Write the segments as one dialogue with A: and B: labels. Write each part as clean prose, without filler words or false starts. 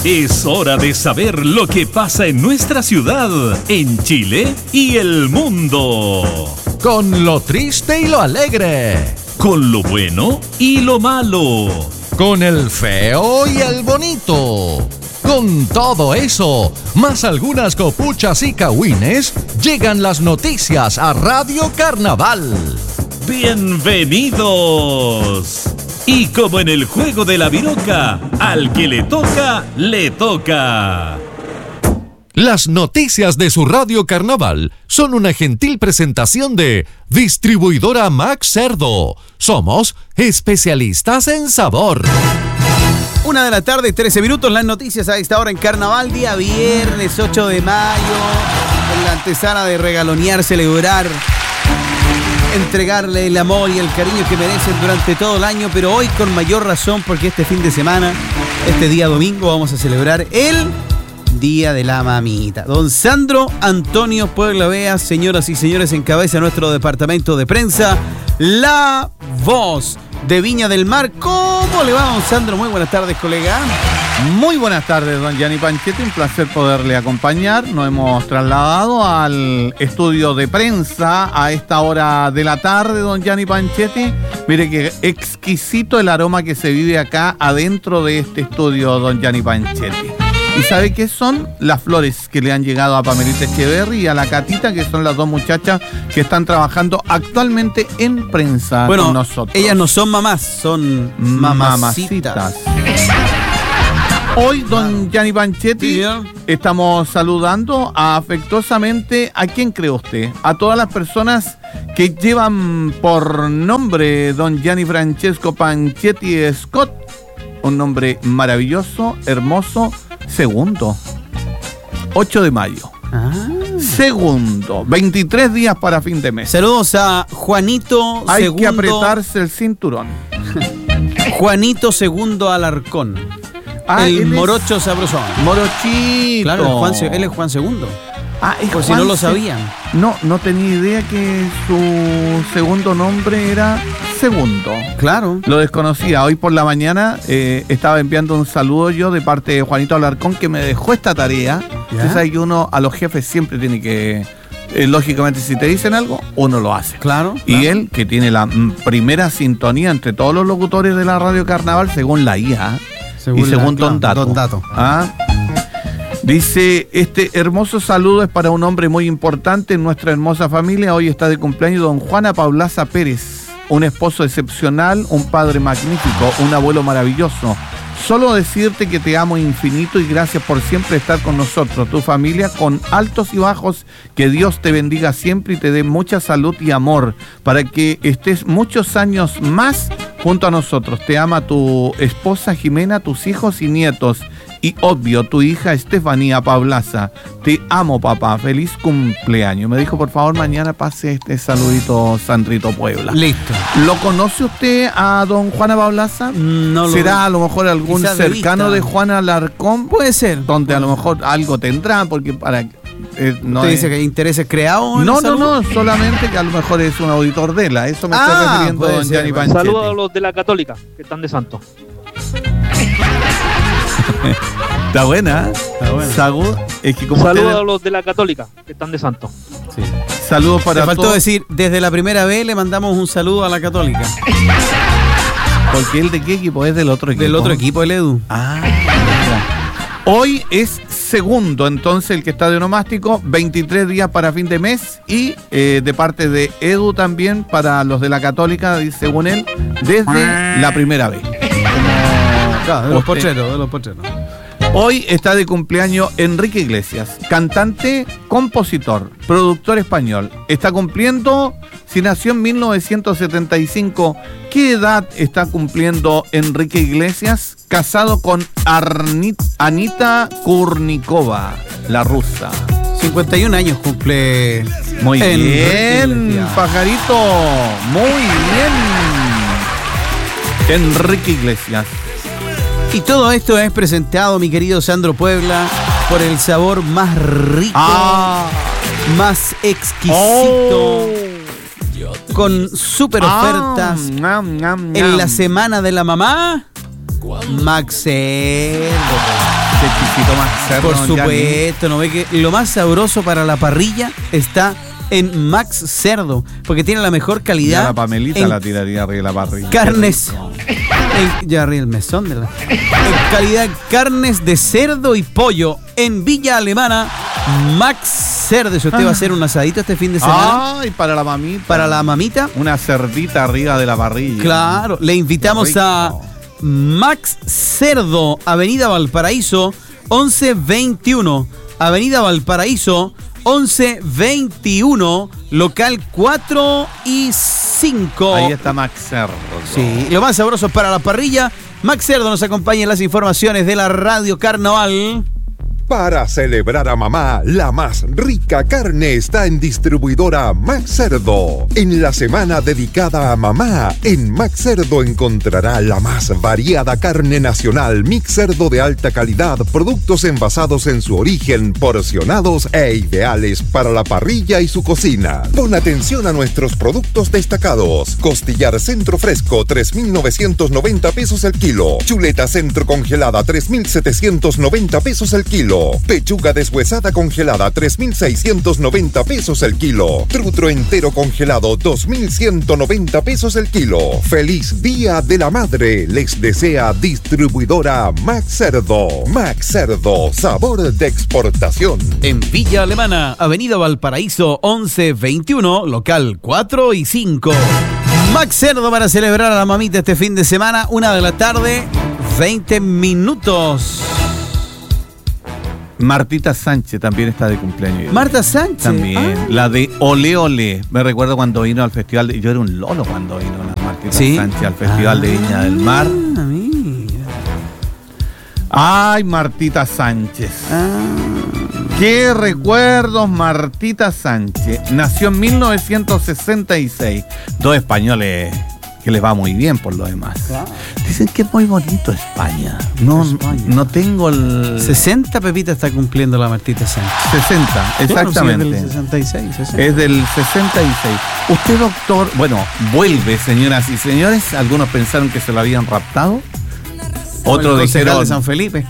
A: Es hora de saber lo que pasa en nuestra ciudad, en Chile y el mundo.
B: Con lo triste y lo alegre.
A: Con lo bueno y lo malo.
B: Con el feo y el bonito. Con todo eso, más algunas copuchas y cagüines, llegan las noticias a Radio Carnaval.
A: ¡Bienvenidos! Y como en el juego de la viroca, al que le toca, le toca.
B: Las noticias de su Radio Carnaval son una gentil presentación de Distribuidora Max Cerdo. Somos especialistas en sabor.
C: 1:13 p.m, las noticias a esta hora en Carnaval, día viernes 8 de mayo, en la antesala de regalonear, celebrar, entregarle el amor y el cariño que merecen durante todo el año, pero hoy con mayor razón porque este fin de semana, este día domingo, vamos a celebrar el Día de la Mamita. Don Sandro Antonio Puebla Vea, señoras y señores, encabeza nuestro departamento de prensa, La Voz de Viña del Mar. ¿Cómo le va, don Sandro? Muy buenas tardes, colega.
D: Muy buenas tardes, don Gianni Panchetti, un placer poderle acompañar. Nos hemos trasladado al estudio de prensa a esta hora de la tarde, don Gianni Panchetti. Mire que exquisito el aroma que se vive acá adentro de este estudio, don Gianni Panchetti. ¿Y sabe qué son? Las flores que le han llegado a Pamelita Echeverri y a la Catita, que son las dos muchachas que están trabajando actualmente en prensa con nosotros.
C: Ellas no son mamás, son mamacitas.
D: Hoy, don Gianni Panchetti, estamos saludando afectuosamente a quién cree usted, a todas las personas que llevan por nombre don Gianni Francesco Panchetti Scott, un nombre maravilloso, hermoso. Segundo, 8 de mayo. Segundo, 23 días para fin de mes.
C: Saludos a Juanito
D: Hay
C: Segundo.
D: que apretarse el cinturón.
C: Juanito Segundo Alarcón. El morocho sabrosón.
D: Morochito.
C: Claro, él es Juan Segundo.
D: Es
C: por
D: Juan,
C: si no lo sabían.
D: No tenía idea que su segundo nombre era Segundo.
C: Claro.
D: Lo desconocía. Hoy por la mañana estaba enviando un saludo yo de parte de Juanito Alarcón, que me dejó esta tarea. Usted sabe que uno a los jefes siempre tiene que... lógicamente, si te dicen algo, uno lo hace.
C: Claro.
D: Y él, que tiene la primera sintonía entre todos los locutores de la Radio Carnaval, según la IA y según Don Dato. Dice, este hermoso saludo es para un hombre muy importante en nuestra hermosa familia. Hoy está de cumpleaños don Juana Paulaza Pérez, un esposo excepcional, un padre magnífico, un abuelo maravilloso. Solo decirte que te amo infinito y gracias por siempre estar con nosotros, tu familia, con altos y bajos. Que Dios te bendiga siempre y te dé mucha salud y amor para que estés muchos años más junto a nosotros. Te ama tu esposa Jimena, tus hijos y nietos. Y obvio, tu hija Estefanía Paulaza. Te amo, papá. Feliz cumpleaños. Me dijo, por favor, mañana pase este saludito, Sandrito Puebla.
C: Listo.
D: ¿Lo conoce usted a don Juana Paulaza?
C: No lo
D: ¿Será a lo mejor algún cercano de Juana Alarcón?
C: Puede ser.
D: Donde a lo mejor algo tendrá, porque para...
C: ¿Usted dice que hay intereses creados?
D: No, solamente que a lo mejor es un auditor de la. Eso me estoy refiriendo, don Gianni Panchetti.
E: Saludos a los de la Católica, que están de santo.
D: Está buena. Saludos
E: a los de la Católica, que están de santo.
C: Sí.
D: Saludos para todos.
C: Te faltó decir, desde la primera vez le mandamos un saludo a la Católica.
D: ¿Porque él de qué equipo es? Del otro equipo.
C: Del otro equipo, el Edu.
D: Hoy es segundo, entonces, el que está de onomástico, 23 días para fin de mes, y de parte de Edu también para los de la Católica, según él, desde la primera vez.
C: Claro, de los potreros.
D: Hoy está de cumpleaños Enrique Iglesias, cantante, compositor, productor español. Está cumpliendo, si nació en 1975, ¿qué edad está cumpliendo Enrique Iglesias? Casado con Anita Kurnikova, la rusa.
C: 51 años cumple.
D: Muy bien, pajarito. Muy bien. Enrique Iglesias.
C: Y todo esto es presentado, mi querido Sandro Puebla, por el sabor más rico, más exquisito, con super ofertas en la semana de la mamá. Max Cerdo.
D: ese exquisito Max Cerdo.
C: Por supuesto, ¿no ve que lo más sabroso para la parrilla está en Max Cerdo? Porque tiene la mejor calidad.
D: Ya la Pamelita la tiraría arriba de la parrilla.
C: Carnes. Ya arriba el mesón de la. En calidad carnes de cerdo y pollo en Villa Alemana. Max Cerdo. Si usted va a hacer un asadito este fin de semana.
D: Ay, para la mamita.
C: Para la mamita.
D: Una cerdita arriba de la parrilla.
C: Claro, le invitamos a Max Cerdo, Avenida Valparaíso 1121. Avenida Valparaíso 1121, local 4 y 5.
D: Ahí está Max Cerdo.
C: Sí, lo más sabroso para la parrilla. Max Cerdo nos acompaña en las informaciones de la Radio Carnaval.
F: Para celebrar a mamá, la más rica carne está en distribuidora Max Cerdo. En la semana dedicada a mamá, en Max Cerdo encontrará la más variada carne nacional, mix cerdo de alta calidad, productos envasados en su origen, porcionados e ideales para la parrilla y su cocina. Pon atención a nuestros productos destacados. Costillar centro fresco, 3.990 pesos el kilo. Chuleta centro congelada, 3.790 pesos el kilo. Pechuga deshuesada congelada, 3.690 pesos el kilo. Trutro entero congelado, 2.190 pesos el kilo. Feliz Día de la Madre les desea distribuidora Max Cerdo. Max Cerdo, sabor de exportación.
C: En Villa Alemana, Avenida Valparaíso 1121, local 4 y 5. Max Cerdo para celebrar a la mamita este fin de semana, 1 de la tarde, 20 minutos.
D: Martita Sánchez también está de cumpleaños.
C: Marta Sánchez.
D: También. La de Ole Ole. Me recuerdo cuando vino al festival. Yo era un lolo cuando vino la Martita Sánchez al festival de Viña del Mar.
C: Mira.
D: Ay, Martita Sánchez. Qué recuerdos, Martita Sánchez. Nació en 1966. Dos españoles que les va muy bien por lo demás. Claro. Dicen que es muy bonito España. No tengo el...
C: 60 Pepita está cumpliendo la Martita Sánchez.
D: 60, exactamente.
C: Es del 66. 60.
D: Es del 66. Usted, doctor, bueno, vuelve, señoras y señores. Algunos pensaron que se lo habían raptado. Otros dijeron...
C: de San Felipe.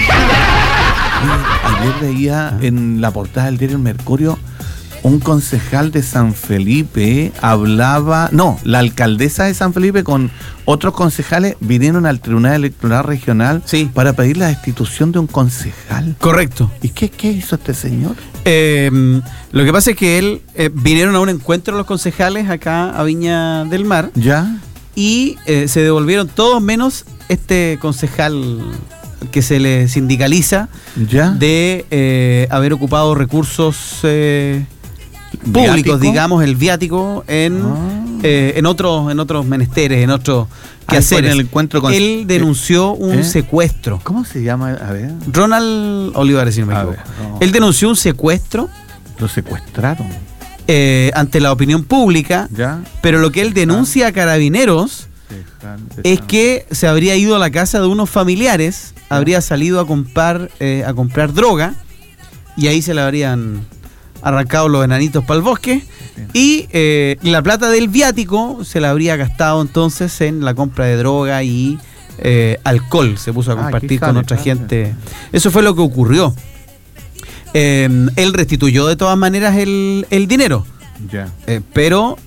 D: Ayer veía en la portada del diario El Mercurio un concejal de San Felipe hablaba... No, la alcaldesa de San Felipe con otros concejales vinieron al Tribunal Electoral Regional para pedir la destitución de un concejal.
C: Correcto.
D: ¿Y qué hizo este señor?
C: Lo que pasa es que él vinieron a un encuentro los concejales acá a Viña del Mar.
D: ¿Ya?
C: Y se devolvieron todos menos este concejal que se le sindicaliza de haber ocupado recursos... públicos, ¿viático? Digamos, el viático en otros menesteres, en otros quehaceres.
D: En el encuentro con...
C: Él denunció un secuestro.
D: ¿Cómo se llama? A ver.
C: Ronald Olivares, si no me equivoco. Él denunció un secuestro.
D: Lo secuestraron.
C: Ante la opinión pública. Pero lo que él denuncia a Carabineros es que se habría ido a la casa de unos familiares, habría salido a comprar droga y ahí se le habrían arrancado los enanitos para el bosque y la plata del viático se la habría gastado entonces en la compra de droga y alcohol, se puso a compartir con otra gente. Eso fue lo que ocurrió. Él restituyó de todas maneras el dinero, pero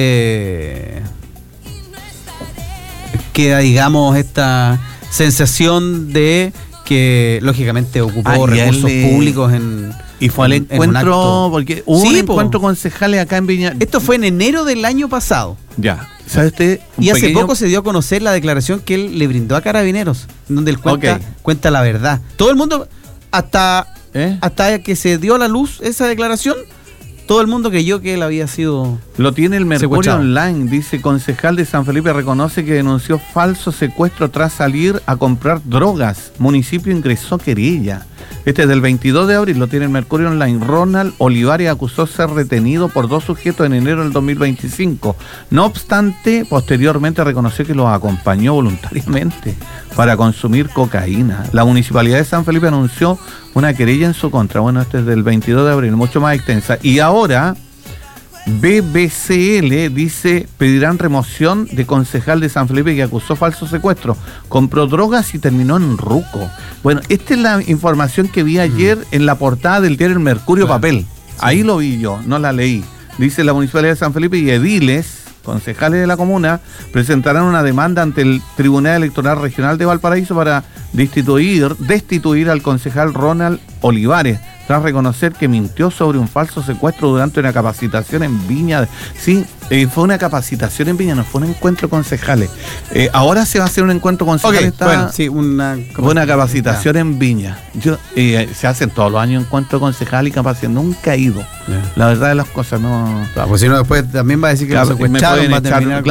C: queda, digamos, esta sensación de que lógicamente ocupó recursos públicos
D: y fue al encuentro, porque hubo un encuentro concejales acá en Viña.
C: Esto fue en enero del año pasado.
D: ¿Sabe usted?
C: Y hace poco se dio a conocer la declaración que él le brindó a Carabineros, donde él cuenta la verdad. Todo el mundo, hasta que se dio a la luz esa declaración, todo el mundo creyó que él había sido...
D: Lo tiene el Mercurio Online, dice: concejal de San Felipe reconoce que denunció falso secuestro tras salir a comprar drogas. Municipio ingresó querella. Este es del 22 de abril, lo tiene el Mercurio Online. Ronald Olivares acusó ser retenido por 2 sujetos en enero del 2025. No obstante, posteriormente reconoció que los acompañó voluntariamente para consumir cocaína. La Municipalidad de San Felipe anunció una querella en su contra. Bueno, este es del 22 de abril, mucho más extensa. Y ahora BBCL dice, pedirán remoción de concejal de San Felipe que acusó falso secuestro, compró drogas y terminó en ruco. Bueno, esta es la información que vi ayer en la portada del diario El Mercurio Papel. Ahí lo vi yo, no la leí. Dice, la Municipalidad de San Felipe y ediles, concejales de la comuna, presentarán una demanda ante el Tribunal Electoral Regional de Valparaíso para destituir al concejal Ronald Olivares, tras reconocer que mintió sobre un falso secuestro durante una capacitación en Viña. Sí, fue una capacitación en Viña, no fue un encuentro de concejales. Ahora se va a hacer un encuentro concejales.
C: Bueno, sí, una
D: capacitación en Viña. Se hacen todos los años encuentros concejales y capacitación. Nunca he ido. La verdad de las cosas, no.
C: Pues si no, después también va a decir que lo secuestraron, va a terminar.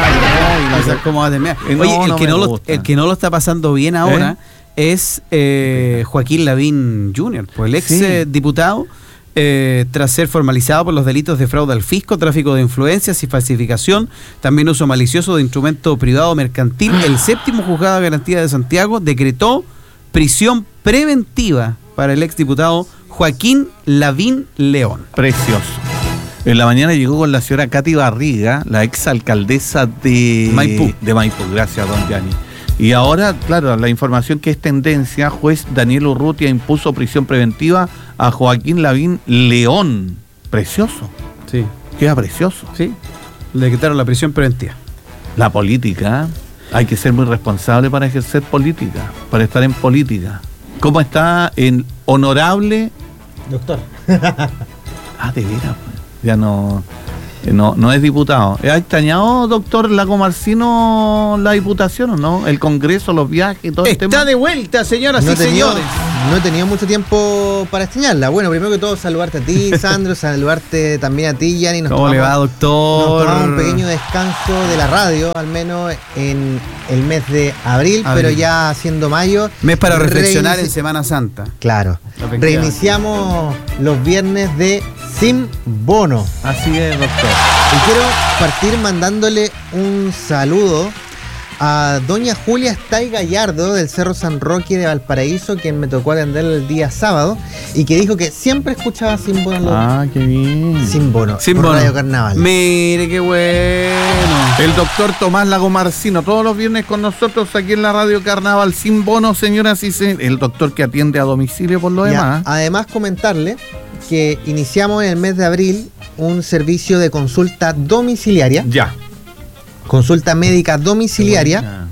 C: Claro, ¿cómo va a terminar? Oye, el que no lo está pasando bien ahora es Joaquín Lavín Jr., pues el ex diputado, tras ser formalizado por los delitos de fraude al fisco, tráfico de influencias y falsificación, también uso malicioso de instrumento privado mercantil. El séptimo juzgado de garantía de Santiago decretó prisión preventiva para el ex diputado Joaquín Lavín León.
D: Precioso. En la mañana llegó con la señora Katy Barriga, la ex alcaldesa de Maipú. Gracias, don Gianni. Y ahora, claro, la información que es tendencia, juez Daniel Urrutia impuso prisión preventiva a Joaquín Lavín León. Precioso.
C: Sí.
D: Queda precioso.
C: Sí. Le quitaron la prisión preventiva.
D: La política, hay que ser muy responsable para ejercer política, para estar en política. ¿Cómo está el honorable?
G: Doctor.
D: De veras, ya no es diputado. ¿Ha extrañado, doctor Lago Marcino, la diputación o no? El Congreso, los viajes, todo el tema.
C: Está de vuelta, señoras y señores.
G: No he tenido mucho tiempo para extrañarla. Bueno, primero que todo, saludarte a ti, Sandro, saludarte también a ti, Gianni.
C: ¿Cómo le va, doctor?
G: Nos tomamos un pequeño descanso de la radio, al menos en el mes de abril, pero ya siendo mayo.
C: Mes para reflexionar en Semana Santa.
G: Claro. Reiniciamos los viernes de Sin Bono.
D: Así es, doctor.
G: Y quiero partir mandándole un saludo a doña Julia Stay Gallardo del Cerro San Roque de Valparaíso, quien me tocó atender el día sábado y que dijo que siempre escuchaba Sin Bono.
D: Qué bien.
G: Sin Bono, por Radio Carnaval.
C: Mire, qué bueno.
D: El doctor Tomás Lago Marcino, todos los viernes con nosotros aquí en la Radio Carnaval. Sin Bono, señoras y señores. El doctor que atiende a domicilio por lo demás.
G: Además, comentarle que iniciamos en el mes de abril un servicio de consulta domiciliaria. Consulta médica domiciliaria,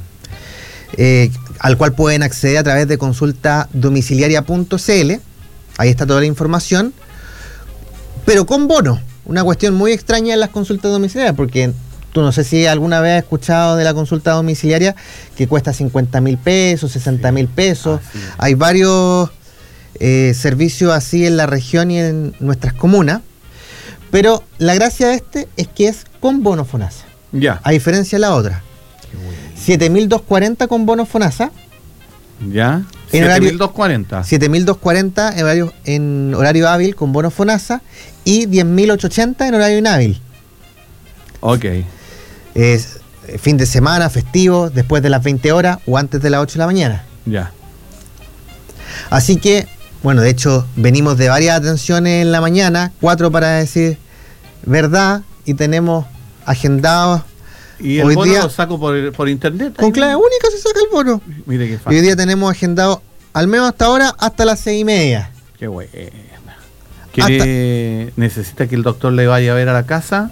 G: al cual pueden acceder a través de consultadomiciliaria.cl. Ahí está toda la información, pero con bono. Una cuestión muy extraña en las consultas domiciliarias, porque tú no sé si alguna vez has escuchado de la consulta domiciliaria que cuesta 50.000 pesos, 60.000 pesos. Hay varios servicios así en la región y en nuestras comunas, pero la gracia de este es que es con bono FONASA. A diferencia de la otra. 7.240 con bono FONASA.
D: 7.240.
G: 7.240 en horario hábil con bono FONASA y 10.880 en horario inhábil.
D: Ok.
G: Es fin de semana, festivo, después de las 20 horas o antes de las 8 de la mañana. Así que, bueno, de hecho, venimos de varias atenciones en la mañana, 4 para decir verdad, y tenemos agendados.
D: ¿Y el
G: hoy
D: bono
G: día
D: lo saco por internet?
G: Con clave única se saca el bono.
D: Mire qué fácil.
G: Y hoy día tenemos agendado, al menos hasta ahora, hasta las 6:30.
D: Qué bueno. ¿Necesita que el doctor le vaya a ver a la casa?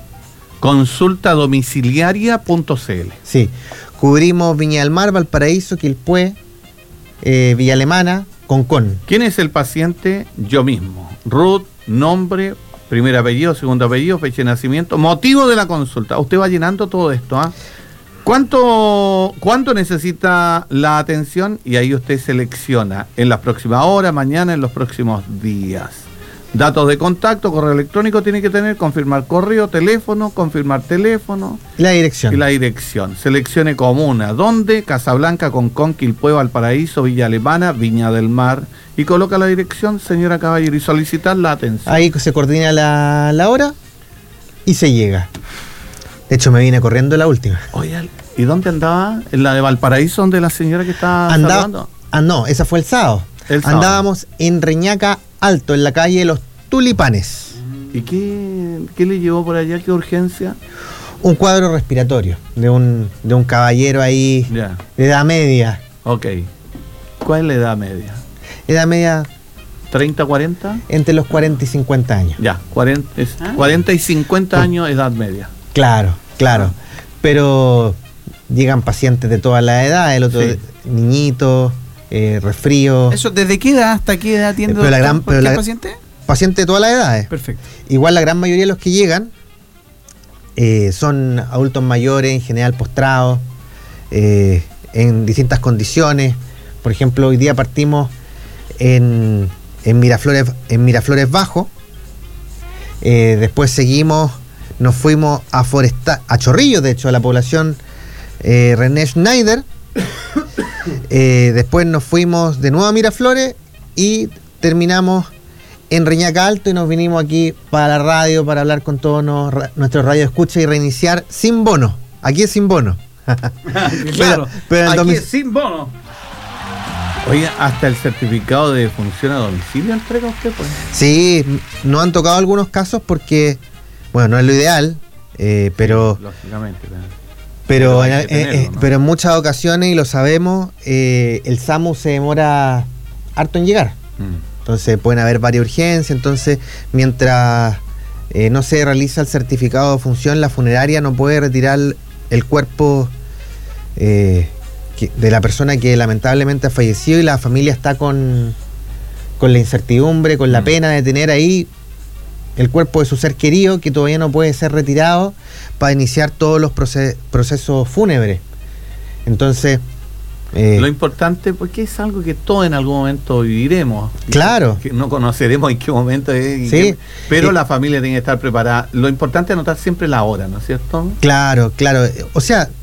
D: Consultadomiciliaria.cl.
G: Sí, cubrimos Viña del Mar, Valparaíso, Quilpué, Villa Alemana, Concón.
D: ¿Quién es el paciente? Yo mismo. Ruth, nombre, primer apellido, segundo apellido, fecha de nacimiento, motivo de la consulta. Usted va llenando todo esto, ¿Cuánto necesita la atención? Y ahí usted selecciona en las próximas horas, mañana, en los próximos días. Datos de contacto, correo electrónico tiene que tener, confirmar correo, teléfono, confirmar teléfono.
G: La dirección.
D: Y la dirección. Seleccione comuna. ¿Dónde? Casablanca, Concón, Quilpué, Valparaíso, Villa Alemana, Viña del Mar. Y coloca la dirección, señora Caballero, y solicitar la atención.
G: Ahí se coordina la hora y se llega. De hecho, me vine corriendo la última.
D: Oye, ¿y dónde andaba? ¿En la de Valparaíso, donde la señora que estaba saludando?
G: No, esa fue el sábado. Andábamos en Reñaca Alto, en la calle Los Tulipanes.
D: ¿Y qué qué le llevó por allá? ¿Qué urgencia?
G: Un cuadro respiratorio de un caballero ahí
D: Ya.
G: de edad media.
D: Ok. ¿Cuál es la edad media?
G: Edad media
D: ¿30, 40?
G: entre los 40 y 50 años.
D: Ya, 40 y 50 años, edad media.
G: Claro. Pero llegan pacientes de todas las edades, el otro
D: Sí.
G: niñito, resfrío.
C: ¿Eso desde qué edad hasta qué edad atiende
G: Pero la
C: doctor?
G: gran-
C: ¿Por
G: pero
C: qué
G: la-
C: paciente?
G: Pacientes de todas las edades.
C: Perfecto.
G: Igual la gran mayoría de los que llegan son adultos mayores, en general postrados, en distintas condiciones. Por ejemplo, hoy día partimos en Miraflores Bajo. Después seguimos, nos fuimos a Chorrillos, de hecho, a la población René Schneider. Después nos fuimos de nuevo a Miraflores y terminamos en Reñaca Alto y nos vinimos aquí para la radio para hablar con todos nuestros radioescuchas y reiniciar sin bono. Aquí es sin bono.
C: Claro,
G: pero en
C: aquí
G: domic-
C: es sin bono.
D: Oye, hasta el certificado de defunción a domicilio entrega usted, pues.
G: Sí, nos han tocado algunos casos porque, bueno, no es lo ideal, pero
D: Lógicamente.
G: Pero,
D: hay que tenerlo, ¿no?
G: pero en muchas ocasiones, y lo sabemos, el SAMU se demora harto en llegar. Entonces pueden haber varias urgencias. Entonces, mientras no se realiza el certificado de función, la funeraria no puede retirar el cuerpo de la persona que lamentablemente ha fallecido, y la familia está con la incertidumbre, con la pena de tener ahí el cuerpo de su ser querido que todavía no puede ser retirado para iniciar todos los procesos fúnebres. Entonces,
D: Lo importante, porque es algo que todos en algún momento viviremos.
G: Claro.
D: Que no conoceremos en qué momento es.
G: Sí.
D: Pero la familia tiene que estar preparada. Lo importante es anotar siempre la hora, ¿no es cierto?
G: claro. O sea,